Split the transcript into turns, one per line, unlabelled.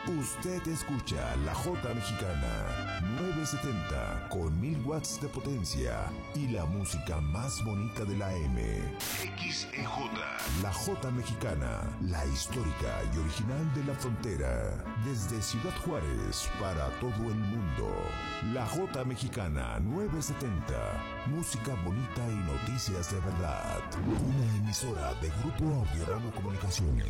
Usted escucha La Jota Mexicana 970 con 1000 watts de potencia y la música más bonita de la M. XEJ. La Jota Mexicana, la histórica y original de la frontera. Desde Ciudad Juárez para todo el mundo. La Jota Mexicana 970. Música bonita y noticias de verdad. Una emisora de Grupo Audio Rama Comunicaciones.